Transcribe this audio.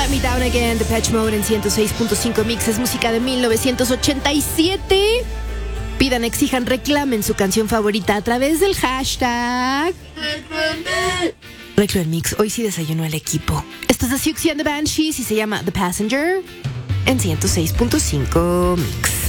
Let Me Down Again, Depeche Mode en 106.5 Mix. Es música de 1987. Pidan, exijan, reclamen su canción favorita a través del hashtag Reclo en Mix. Hoy sí desayunó el equipo. Esto es de Siouxsie and the Banshees y se llama The Passenger en 106.5 Mix.